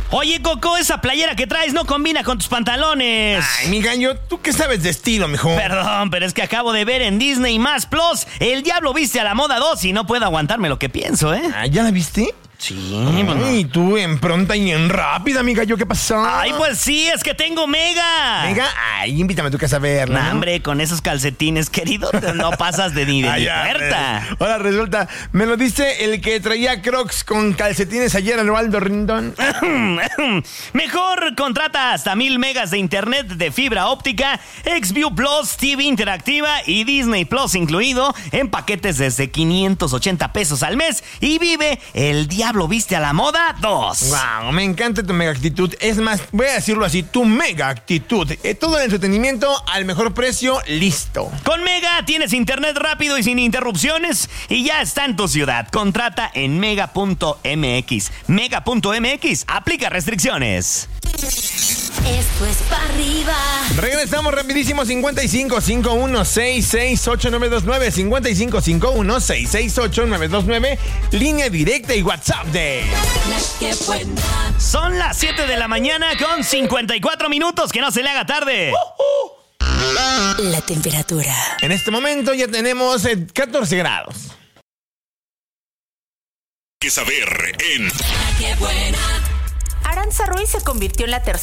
Oye, Coco, esa playera que traes no combina con tus pantalones. Ay, mi gallo, ¿tú qué sabes de estilo, mijo? Perdón, pero es que acabo de ver en Disney Más Plus El Diablo Viste a la Moda 2 y no puedo aguantarme lo que pienso, ¿eh? Ah, ¿ya la viste? Sí, Y tú en pronta y en rápida, mi gallo, ¿qué pasó? Ay, pues sí, es que tengo Mega. Venga, ay, invítame a tu casa a verla. Nah, hombre, con esos calcetines, querido, no pasas de ni Ay, puerta. Ahora resulta, me lo dice el que traía Crocs con calcetines ayer al Waldo Rindón. Mejor contrata hasta 1000 megas de internet de fibra óptica, XView Plus, TV interactiva y Disney Plus incluido en paquetes desde 580 pesos al mes y vive El Diablo Viste a la Moda 2. Wow, me encanta tu mega actitud. Es más, voy a decirlo así, tu mega actitud. Todo el entretenimiento al mejor precio, listo. Con Mega tienes internet rápido y sin interrupciones y ya está en tu ciudad. Contrata en mega.mx. Mega.mx, aplica restricciones. Esto es para arriba. Regresamos rapidísimo. 5551668929 5551668929, línea directa y WhatsApp de La que buena. Son las 7 de la mañana con 54 minutos. Que no se le haga tarde. La temperatura. En este momento ya tenemos 14 grados. ¿Qué saber en La que buena. Aranza Ruiz se convirtió en la tercera